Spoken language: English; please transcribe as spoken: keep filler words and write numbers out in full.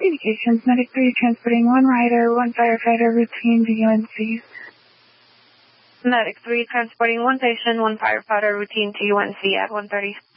Communications, Medic three transporting one rider, one firefighter, routine to U N C. Medic three transporting one patient, one firefighter, routine to U N C at one thirty.